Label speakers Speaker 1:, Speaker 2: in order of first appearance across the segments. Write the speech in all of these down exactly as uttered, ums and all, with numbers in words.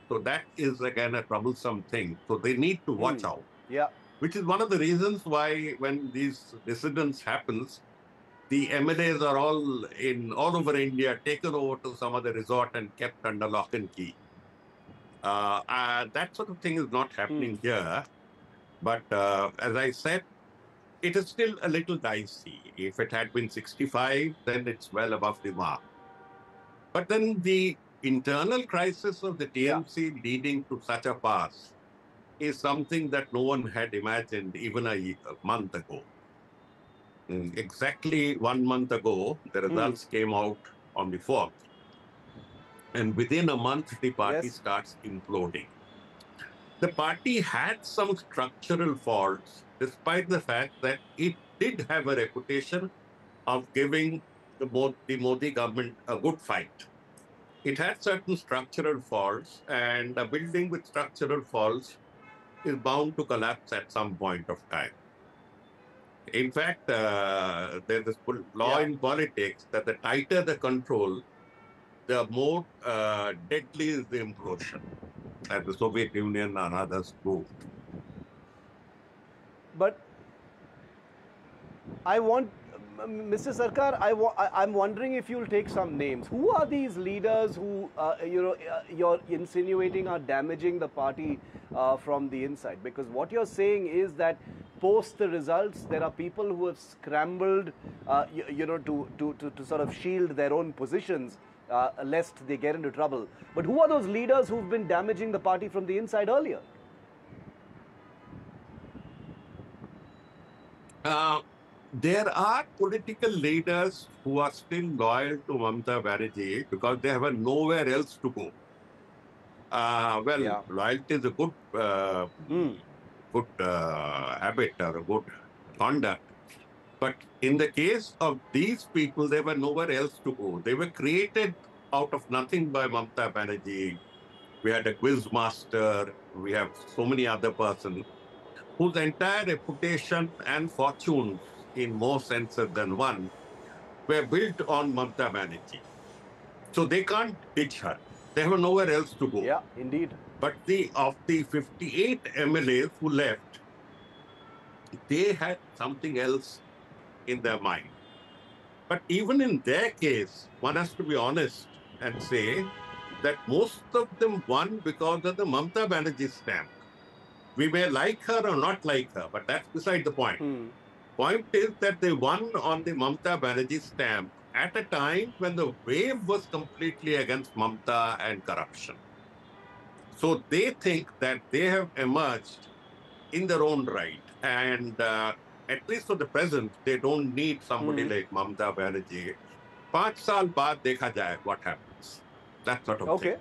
Speaker 1: So that is again a troublesome thing. So they need to watch
Speaker 2: Hmm.
Speaker 1: out,
Speaker 2: Yeah.
Speaker 1: which is one of the reasons why when these dissidents happens, the M L As are all in all over India taken over to some other resort and kept under lock and key. Uh, uh, that sort of thing is not
Speaker 2: Hmm.
Speaker 1: happening here. But uh, as I said, it is still a little dicey. If it had been sixty-five, then it's well above the mark. But then the internal crisis of the
Speaker 2: Yeah.
Speaker 1: T M C leading to such a pass is something that no one had imagined even a, a month ago. Mm, Exactly one month ago, the
Speaker 2: Hmm.
Speaker 1: results came out on the fourth. And within a month, the party
Speaker 2: Yes.
Speaker 1: starts imploding. The party had some structural faults, despite the fact that it did have a reputation of giving the, Mo- the Modi government a good fight. It had certain structural faults, and a building with structural faults is bound to collapse at some point of time. In fact, uh, there's this law
Speaker 2: Yeah.
Speaker 1: in politics that the tighter the control, the more uh, deadly is the implosion, as the Soviet Union and others proved.
Speaker 2: But I want, mister Sarkar, I wa- I, I'm wondering if you'll take some names. Who are these leaders who, uh, you know, uh, you're insinuating are damaging the party uh, from the inside? Because what you're saying is that post the results, there are people who have scrambled, uh, you, you know, to, to, to, to sort of shield their own positions uh, lest they get into trouble. But who are those leaders who've been damaging the party from the inside earlier?
Speaker 1: Uh, there are political leaders who are still loyal to Mamata Banerjee because they have nowhere else to go. Uh, well,
Speaker 2: Yeah.
Speaker 1: loyalty is a good, uh,
Speaker 2: Hmm.
Speaker 1: good uh, habit or a good conduct. But in the case of these people, they were nowhere else to go. They were created out of nothing by Mamata Banerjee. We had a quiz master. We have so many other persons whose entire reputation and fortunes, in more senses than one, were built on Mamata Banerjee. So they can't ditch her. They have nowhere else to go.
Speaker 2: Yeah, indeed.
Speaker 1: But the of the fifty-eight M L As who left, they had something else in their mind. But even in their case, one has to be honest and say that most of them won because of the Mamata Banerjee stamp. We may like her or not like her, but that's beside the point.
Speaker 2: Hmm.
Speaker 1: Point is that they won on the Mamata Banerjee stamp at a time when the wave was completely against Mamata and corruption. So they think that they have emerged in their own right. And uh, at least for the present, they don't need somebody
Speaker 2: Hmm.
Speaker 1: like Mamata Banerjee. Paanch saal baad dekha jaye what happens. That sort of thing.
Speaker 2: Okay.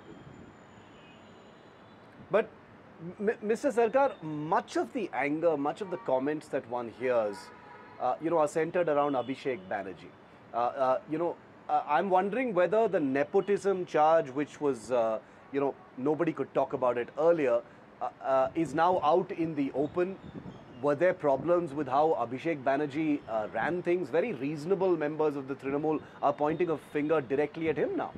Speaker 2: But, mister Sarkar, much of the anger, much of the comments that one hears, uh, you know, are centered around Abhishek Banerjee. Uh, uh, you know, uh, I'm wondering whether the nepotism charge, which was, uh, you know, nobody could talk about it earlier, uh, uh, is now out in the open. Were there problems with how Abhishek Banerjee uh, ran things? Very reasonable members of the Trinamool are pointing a finger directly at him now.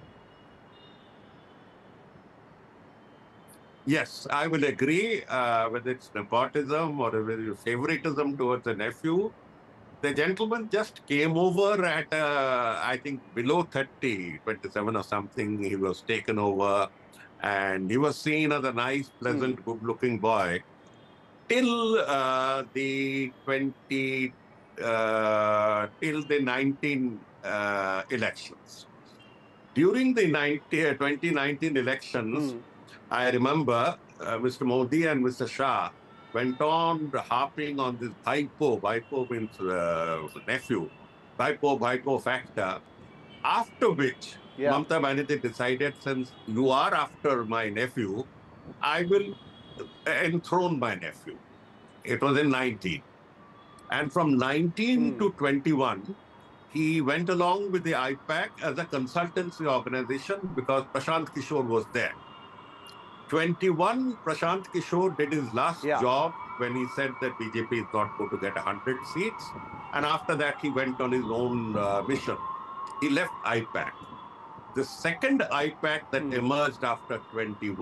Speaker 1: Yes, I will agree. Uh, whether it's nepotism or whether it's favoritism towards a nephew, the gentleman just came over at, uh, I think, below thirty, twenty-seven or something. He was taken over and he was seen as a nice,
Speaker 2: Hmm.
Speaker 1: pleasant, good looking boy till uh, the twenty, uh, till the nineteen uh, elections. During the ninety, uh, twenty nineteen elections,
Speaker 2: Hmm.
Speaker 1: I remember uh, Mister Modi and Mister Shah went on harping on this Bhaipo, Bhaipo means uh, nephew, Bhaipo, Bhaipo factor, after which
Speaker 2: Yeah.
Speaker 1: Mamata Banerjee decided, since you are after my nephew, I will enthrone my nephew. It was in nineteen. And from nineteen
Speaker 2: Hmm.
Speaker 1: to twenty-one, he went along with the I PAC as a consultancy organization because Prashant Kishore was there. twenty-one, Prashant Kishore did his last
Speaker 2: Yeah.
Speaker 1: job when he said that B J P is not going to get one hundred seats. And after that, he went on his own uh, mission. He left I PAC. The second I PAC that
Speaker 2: Hmm.
Speaker 1: emerged after twenty-one